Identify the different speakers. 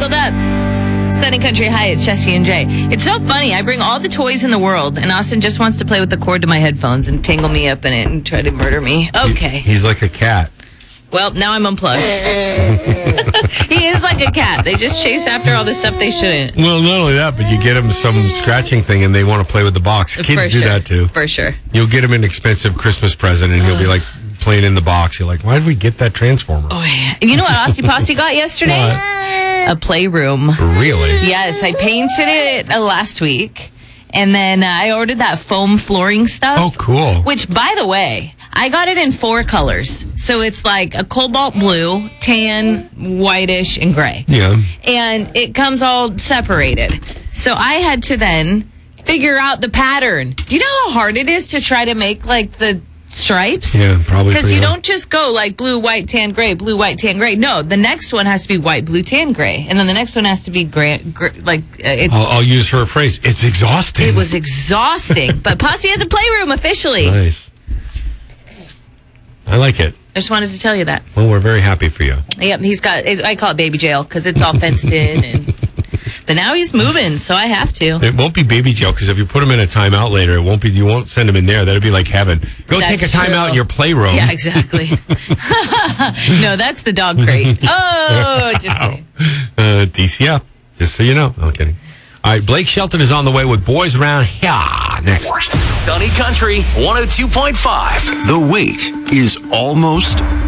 Speaker 1: Tangled Up. Sunny Country High, it's Jesse and Jay. It's so funny. I bring all the toys in the world, and Austin just wants to play with the cord to my headphones and tangle me up in it and try to murder me. Okay.
Speaker 2: He's like a cat.
Speaker 1: Well, now I'm unplugged. He is like a cat. They just chase after all the stuff they shouldn't.
Speaker 2: Well, not only that, but you get them some scratching thing and they want to play with the box. Kids do that too.
Speaker 1: For sure.
Speaker 2: You'll get him an expensive Christmas present and he'll be like playing in the box. You're like, why did we get that Transformer?
Speaker 1: Oh, yeah. You know what Aussie Posty got yesterday?
Speaker 2: What?
Speaker 1: A playroom.
Speaker 2: Really?
Speaker 1: Yes, I painted it last week. And then I ordered that foam flooring stuff.
Speaker 2: Oh, cool.
Speaker 1: Which, by the way, I got it in 4 colors. So it's like a cobalt blue, tan, whitish, and gray.
Speaker 2: Yeah.
Speaker 1: And it comes all separated. So I had to then figure out the pattern. Do you know how hard it is to try to make like the stripes?
Speaker 2: Yeah, probably.
Speaker 1: Because you don't just go like blue, white, tan, gray, blue, white, tan, gray. No, the next one has to be white, blue, tan, gray. And then the next one has to be gray, it's...
Speaker 2: I'll use her phrase. It's exhausting.
Speaker 1: It was exhausting. But Posse has a playroom officially.
Speaker 2: Nice. I like it.
Speaker 1: I just wanted to tell you that.
Speaker 2: Well, we're very happy for you.
Speaker 1: Yep, he's got, I call it baby jail because it's all fenced in. But now he's moving, so I have to.
Speaker 2: It won't be baby jail because if you put him in a timeout later, you won't send him in there. That'd be like heaven. Go take a timeout in your playroom.
Speaker 1: Yeah, exactly. No, that's the dog crate. Oh, just kidding.
Speaker 2: DCF, just so you know. No, I'm kidding. All right, Blake Shelton is on the way with Boys Around Here next.
Speaker 3: Sunny Country 102.5.
Speaker 4: The wait is almost